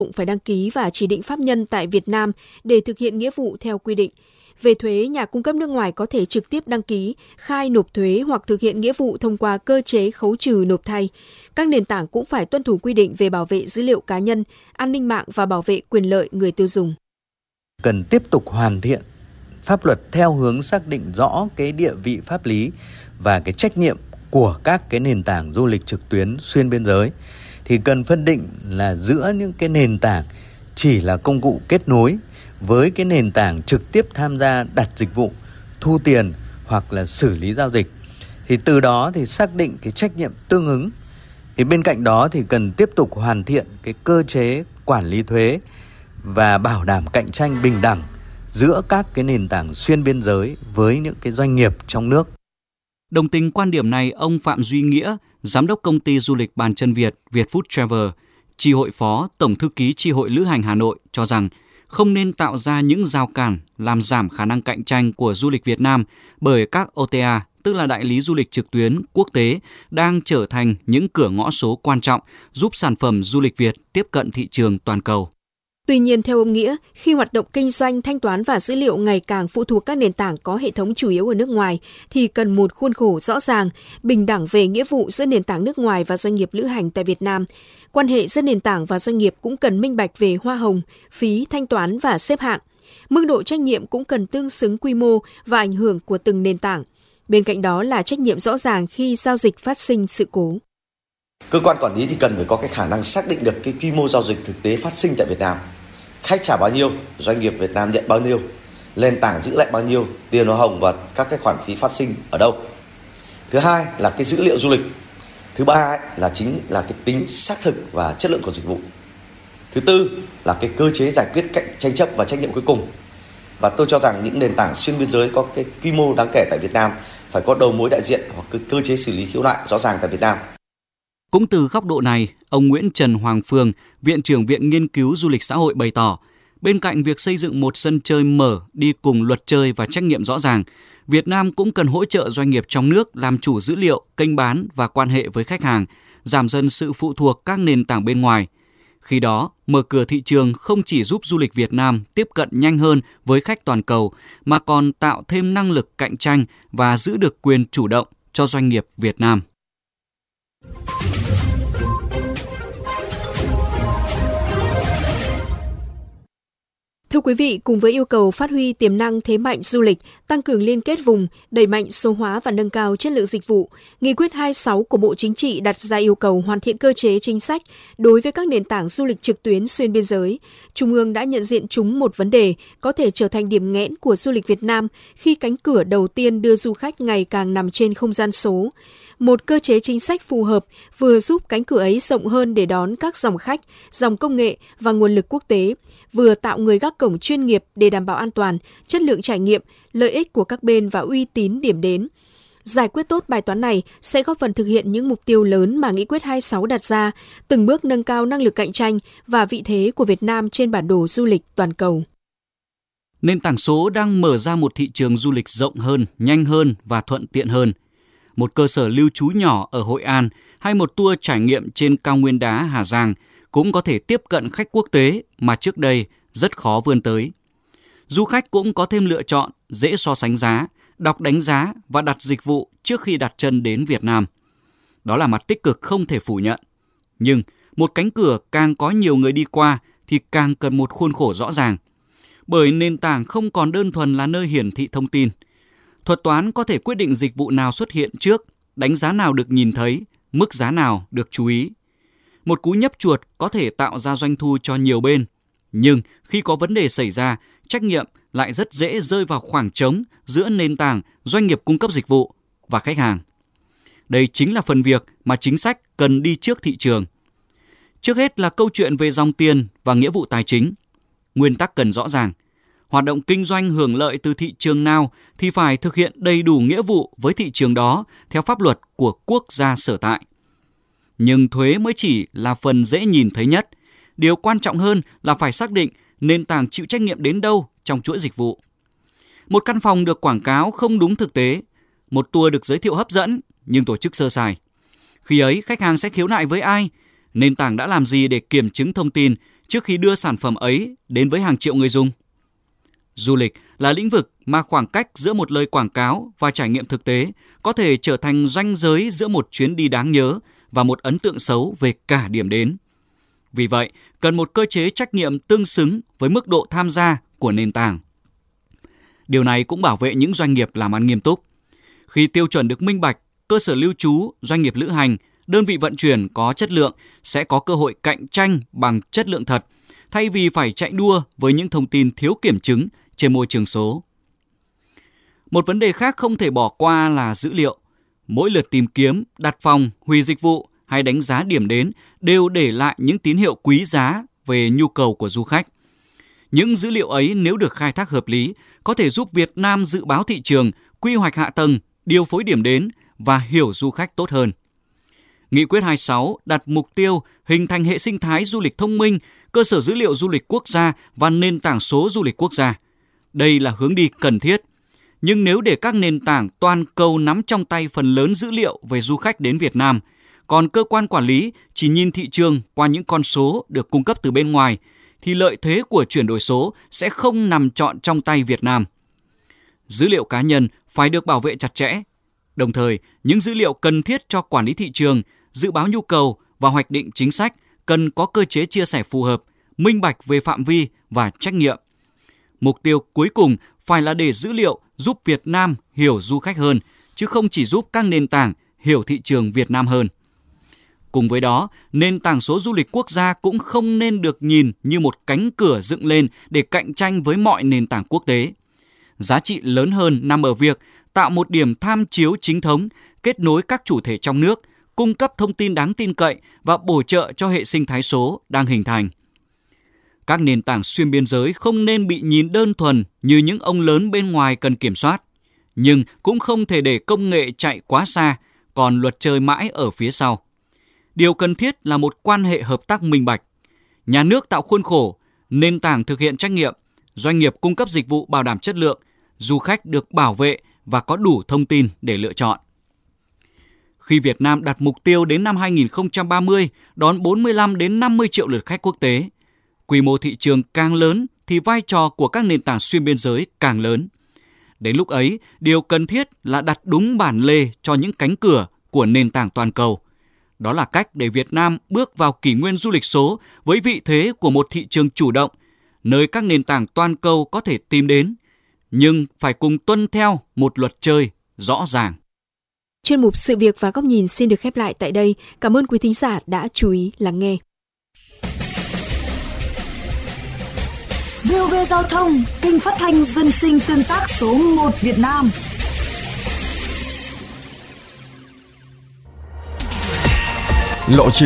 cũng phải đăng ký và chỉ định pháp nhân tại Việt Nam để thực hiện nghĩa vụ theo quy định. Về thuế, nhà cung cấp nước ngoài có thể trực tiếp đăng ký, khai nộp thuế hoặc thực hiện nghĩa vụ thông qua cơ chế khấu trừ nộp thay. Các nền tảng cũng phải tuân thủ quy định về bảo vệ dữ liệu cá nhân, an ninh mạng và bảo vệ quyền lợi người tiêu dùng. Cần tiếp tục hoàn thiện pháp luật theo hướng xác định rõ cái địa vị pháp lý và cái trách nhiệm của các cái nền tảng du lịch trực tuyến xuyên biên giới. Thì cần phân định là giữa những cái nền tảng chỉ là công cụ kết nối với cái nền tảng trực tiếp tham gia đặt dịch vụ, thu tiền hoặc là xử lý giao dịch. Thì từ đó thì xác định cái trách nhiệm tương ứng. Thì bên cạnh đó thì cần tiếp tục hoàn thiện cái cơ chế quản lý thuế và bảo đảm cạnh tranh bình đẳng giữa các cái nền tảng xuyên biên giới với những cái doanh nghiệp trong nước. Đồng tình quan điểm này, ông Phạm Duy Nghĩa, Giám đốc công ty du lịch Bàn Chân Việt, Vietfood Travel, Chi hội phó, Tổng thư ký Chi hội Lữ hành Hà Nội cho rằng không nên tạo ra những rào cản làm giảm khả năng cạnh tranh của du lịch Việt Nam bởi các OTA, tức là đại lý du lịch trực tuyến quốc tế, đang trở thành những cửa ngõ số quan trọng giúp sản phẩm du lịch Việt tiếp cận thị trường toàn cầu. Tuy nhiên, theo ông Nghĩa, khi hoạt động kinh doanh, thanh toán và dữ liệu ngày càng phụ thuộc các nền tảng có hệ thống chủ yếu ở nước ngoài, thì cần một khuôn khổ rõ ràng, bình đẳng về nghĩa vụ giữa nền tảng nước ngoài và doanh nghiệp lữ hành tại Việt Nam. Quan hệ giữa nền tảng và doanh nghiệp cũng cần minh bạch về hoa hồng, phí, thanh toán và xếp hạng. Mức độ trách nhiệm cũng cần tương xứng quy mô và ảnh hưởng của từng nền tảng. Bên cạnh đó là trách nhiệm rõ ràng khi giao dịch phát sinh sự cố. Cơ quan quản lý thì cần phải có cái khả năng xác định được cái quy mô giao dịch thực tế phát sinh tại Việt Nam. Khách trả bao nhiêu, doanh nghiệp Việt Nam nhận bao nhiêu, nền tảng giữ lại bao nhiêu, tiền hoa hồng và các cái khoản phí phát sinh ở đâu. Thứ hai là cái dữ liệu du lịch. Thứ ba là chính là cái tính xác thực và chất lượng của dịch vụ. Thứ tư là cái cơ chế giải quyết tranh chấp và trách nhiệm cuối cùng. Và tôi cho rằng những nền tảng xuyên biên giới có cái quy mô đáng kể tại Việt Nam phải có đầu mối đại diện hoặc cơ chế xử lý khiếu nại rõ ràng tại Việt Nam. Cũng từ góc độ này, ông Nguyễn Trần Hoàng Phương, Viện trưởng Viện Nghiên cứu Du lịch Xã hội bày tỏ, bên cạnh việc xây dựng một sân chơi mở đi cùng luật chơi và trách nhiệm rõ ràng, Việt Nam cũng cần hỗ trợ doanh nghiệp trong nước làm chủ dữ liệu, kênh bán và quan hệ với khách hàng, giảm dần sự phụ thuộc các nền tảng bên ngoài. Khi đó, mở cửa thị trường không chỉ giúp du lịch Việt Nam tiếp cận nhanh hơn với khách toàn cầu, mà còn tạo thêm năng lực cạnh tranh và giữ được quyền chủ động cho doanh nghiệp Việt Nam. Thưa quý vị, cùng với yêu cầu phát huy tiềm năng thế mạnh du lịch, tăng cường liên kết vùng, đẩy mạnh số hóa và nâng cao chất lượng dịch vụ, Nghị quyết 26 của Bộ Chính trị đặt ra yêu cầu hoàn thiện cơ chế chính sách đối với các nền tảng du lịch trực tuyến xuyên biên giới. Trung ương đã nhận diện chúng một vấn đề có thể trở thành điểm nghẽn của du lịch Việt Nam khi cánh cửa đầu tiên đưa du khách ngày càng nằm trên không gian số. Một cơ chế chính sách phù hợp vừa giúp cánh cửa ấy rộng hơn để đón các dòng khách, dòng công nghệ và nguồn lực quốc tế, vừa tạo người gác cổng chuyên nghiệp để đảm bảo an toàn, chất lượng trải nghiệm, lợi ích của các bên và uy tín điểm đến. Giải quyết tốt bài toán này sẽ góp phần thực hiện những mục tiêu lớn mà Nghị quyết 26 đặt ra, từng bước nâng cao năng lực cạnh tranh và vị thế của Việt Nam trên bản đồ du lịch toàn cầu. Nền tảng số đang mở ra một thị trường du lịch rộng hơn, nhanh hơn và thuận tiện hơn. Một cơ sở lưu trú nhỏ ở Hội An hay một tour trải nghiệm trên cao nguyên đá Hà Giang cũng có thể tiếp cận khách quốc tế mà trước đây rất khó vươn tới. Du khách cũng có thêm lựa chọn, dễ so sánh giá, đọc đánh giá và đặt dịch vụ trước khi đặt chân đến Việt Nam. Đó là mặt tích cực không thể phủ nhận. Nhưng một cánh cửa càng có nhiều người đi qua thì càng cần một khuôn khổ rõ ràng. Bởi nền tảng không còn đơn thuần là nơi hiển thị thông tin. Thuật toán có thể quyết định dịch vụ nào xuất hiện trước, đánh giá nào được nhìn thấy, mức giá nào được chú ý. Một cú nhấp chuột có thể tạo ra doanh thu cho nhiều bên, nhưng khi có vấn đề xảy ra, trách nhiệm lại rất dễ rơi vào khoảng trống giữa nền tảng, doanh nghiệp cung cấp dịch vụ và khách hàng. Đây chính là phần việc mà chính sách cần đi trước thị trường. Trước hết là câu chuyện về dòng tiền và nghĩa vụ tài chính. Nguyên tắc cần rõ ràng. Hoạt động kinh doanh hưởng lợi từ thị trường nào thì phải thực hiện đầy đủ nghĩa vụ với thị trường đó theo pháp luật của quốc gia sở tại. Nhưng thuế mới chỉ là phần dễ nhìn thấy nhất. Điều quan trọng hơn là phải xác định nền tảng chịu trách nhiệm đến đâu trong chuỗi dịch vụ. Một căn phòng được quảng cáo không đúng thực tế, một tour được giới thiệu hấp dẫn nhưng tổ chức sơ sài. Khi ấy khách hàng sẽ khiếu nại với ai? Nền tảng đã làm gì để kiểm chứng thông tin trước khi đưa sản phẩm ấy đến với hàng triệu người dùng. Du lịch là lĩnh vực mà khoảng cách giữa một lời quảng cáo và trải nghiệm thực tế có thể trở thành ranh giới giữa một chuyến đi đáng nhớ và một ấn tượng xấu về cả điểm đến. Vì vậy, cần một cơ chế trách nhiệm tương xứng với mức độ tham gia của nền tảng. Điều này cũng bảo vệ những doanh nghiệp làm ăn nghiêm túc. Khi tiêu chuẩn được minh bạch, cơ sở lưu trú, doanh nghiệp lữ hành, đơn vị vận chuyển có chất lượng sẽ có cơ hội cạnh tranh bằng chất lượng thật, thay vì phải chạy đua với những thông tin thiếu kiểm chứng trên môi trường số. Một vấn đề khác không thể bỏ qua là dữ liệu. Mỗi lượt tìm kiếm, đặt phòng, hủy dịch vụ hay đánh giá điểm đến đều để lại những tín hiệu quý giá về nhu cầu của du khách. Những dữ liệu ấy nếu được khai thác hợp lý có thể giúp Việt Nam dự báo thị trường, quy hoạch hạ tầng, điều phối điểm đến và hiểu du khách tốt hơn. Nghị quyết 26 đặt mục tiêu hình thành hệ sinh thái du lịch thông minh, cơ sở dữ liệu du lịch quốc gia và nền tảng số du lịch quốc gia. Đây là hướng đi cần thiết. Nhưng nếu để các nền tảng toàn cầu nắm trong tay phần lớn dữ liệu về du khách đến Việt Nam, còn cơ quan quản lý chỉ nhìn thị trường qua những con số được cung cấp từ bên ngoài, thì lợi thế của chuyển đổi số sẽ không nằm trọn trong tay Việt Nam. Dữ liệu cá nhân phải được bảo vệ chặt chẽ. Đồng thời, những dữ liệu cần thiết cho quản lý thị trường, dự báo nhu cầu và hoạch định chính sách cần có cơ chế chia sẻ phù hợp, minh bạch về phạm vi và trách nhiệm. Mục tiêu cuối cùng phải là để dữ liệu giúp Việt Nam hiểu du khách hơn, chứ không chỉ giúp các nền tảng hiểu thị trường Việt Nam hơn. Cùng với đó, nền tảng số du lịch quốc gia cũng không nên được nhìn như một cánh cửa dựng lên để cạnh tranh với mọi nền tảng quốc tế. Giá trị lớn hơn nằm ở việc tạo một điểm tham chiếu chính thống, kết nối các chủ thể trong nước, cung cấp thông tin đáng tin cậy và bổ trợ cho hệ sinh thái số đang hình thành. Các nền tảng xuyên biên giới không nên bị nhìn đơn thuần như những ông lớn bên ngoài cần kiểm soát, nhưng cũng không thể để công nghệ chạy quá xa, còn luật chơi mãi ở phía sau. Điều cần thiết là một quan hệ hợp tác minh bạch. Nhà nước tạo khuôn khổ, nền tảng thực hiện trách nhiệm, doanh nghiệp cung cấp dịch vụ bảo đảm chất lượng, du khách được bảo vệ và có đủ thông tin để lựa chọn. Khi Việt Nam đặt mục tiêu đến năm 2030 đón 45 đến 50 triệu lượt khách quốc tế, quy mô thị trường càng lớn thì vai trò của các nền tảng xuyên biên giới càng lớn. Đến lúc ấy, điều cần thiết là đặt đúng bản lề cho những cánh cửa của nền tảng toàn cầu. Đó là cách để Việt Nam bước vào kỷ nguyên du lịch số với vị thế của một thị trường chủ động, nơi các nền tảng toàn cầu có thể tìm đến, nhưng phải cùng tuân theo một luật chơi rõ ràng. Chuyên mục Sự việc và góc nhìn xin được khép lại tại đây. Cảm ơn quý thính giả đã chú ý lắng nghe. VOV Giao thông, kênh phát thanh dân sinh tương tác số 1 Việt Nam. Lộ trình